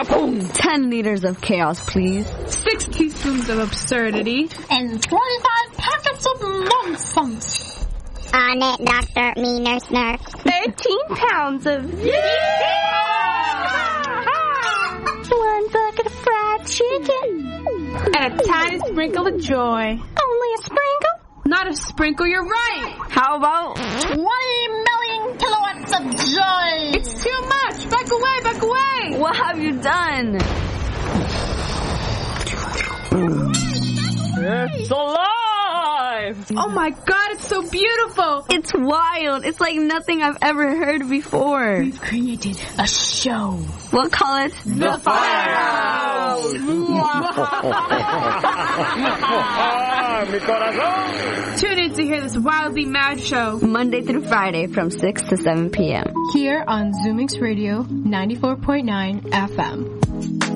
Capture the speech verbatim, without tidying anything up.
Kaboom! Ten liters of chaos, please. Six teaspoons of absurdity. And twenty-five packets of nonsense. On it, doctor, me, nurse, nurse. Thirteen pounds of... One bucket of fried chicken. And a tiny sprinkle of joy. Only a sprinkle? Not a sprinkle, you're right. How about... twenty million kilowatts of joy. It's too much. Back away, back away. What have you done? It's alive! Oh my God, it's so beautiful. It's wild. It's like nothing I've ever heard before. We've created a show. We'll call it The Firehouse. Mi corazón. Tune in to hear this wildly mad show. Monday through Friday from six to seven p.m. Here on Zoomix Radio ninety-four point nine F M.